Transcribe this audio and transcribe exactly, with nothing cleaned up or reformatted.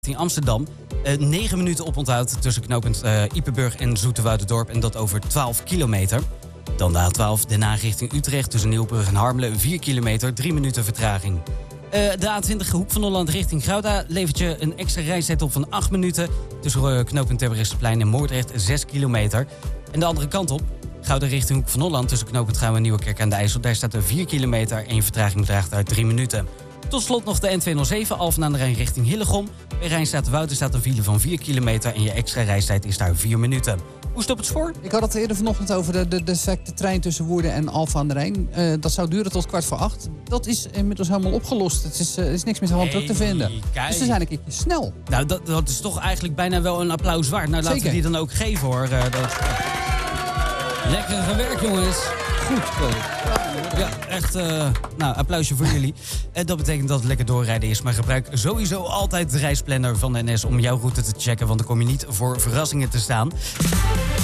in Amsterdam. Uh, negen minuten oponthoud tussen knooppunt uh, Ypenburg en Zoeterwouderdorp. En dat over twaalf kilometer. Dan de A twaalf, Den Haag richting Utrecht. Tussen Nieuwbrug en Harmelen, vier kilometer, drie minuten vertraging. Uh, de A twintig, Hoek van Holland richting Gouda... levert je een extra reistijd op van acht minuten. Tussen uh, knooppunt Terbrechtseplein en Moordrecht, zes kilometer. En de andere kant op, Gouda richting Hoek van Holland... tussen knooppunt Gouwen en Nieuwerkerk aan de IJssel. Daar staat er vier kilometer en je vertraging bedraagt uit drie minuten. Tot slot nog de N tweehonderdzeven, Alphen aan de Rijn richting Hillegom. Bij Rijnstaat-Wouter staat een file van vier kilometer... en je extra reistijd is daar vier minuten. Hoe is het op het spoor? Ik had het eerder vanochtend over de, de, de, de trein tussen Woerden en Alphen aan de Rijn. Uh, dat zou duren tot kwart voor acht. Dat is inmiddels helemaal opgelost. Het is, uh, er is niks meer zo druk te vinden. Kijk. Dus we zijn een keertje snel. Nou, dat, dat is toch eigenlijk bijna wel een applaus waard. Nou, laten Zeker. we die dan ook geven, hoor. Uh, dat... Lekker gewerkt, jongens. Goed gewerkt. Ja, echt, uh, nou, applausje voor jullie. En dat betekent dat het lekker doorrijden is. Maar gebruik sowieso altijd de reisplanner van de N S om jouw route te checken. Want dan kom je niet voor verrassingen te staan.